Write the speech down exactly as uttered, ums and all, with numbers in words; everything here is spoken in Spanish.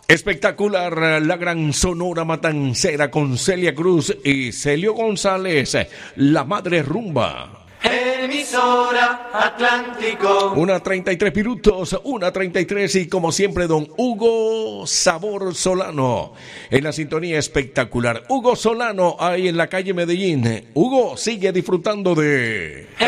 Espectacular, la gran Sonora Matancera con Celia Cruz y Celio González, la madre rumba. Emisora Atlántico. Una treinta y tres minutos, una treinta y tres y como siempre don Hugo Sabor Solano en la sintonía espectacular. Hugo Solano ahí en la calle Medellín. Hugo sigue disfrutando de...